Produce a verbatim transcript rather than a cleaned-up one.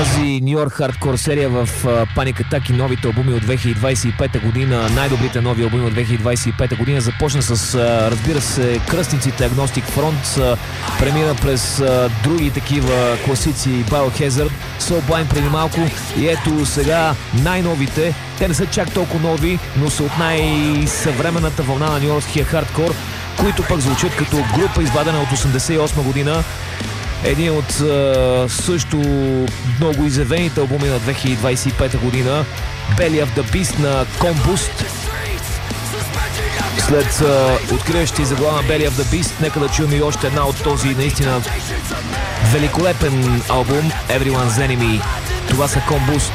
тази New York Hardcore серия в Panic Attack и новите албуми от две хиляди двадесет и пета година, най-добрите нови албуми от две хиляди двадесет и пета година. Започна с, разбира се, кръстниците Agnostic Front, премина през други такива класици, Biohazard, Soulblind преди малко и ето сега най-новите. Те не са чак толкова нови, но са от най-съвременната вълна на нюйоркския хардкор, които пък звучат като група, извадена от осемдесет и осма година. Един от uh, също много изявените албуми на две хиляди двадесет и пета година, Belly of the Beast на Combust. След uh, откриващи заглава на Belly of the Beast, нека да чуем и още една от този наистина великолепен албум, Everyone's Enemy. Това са Combust.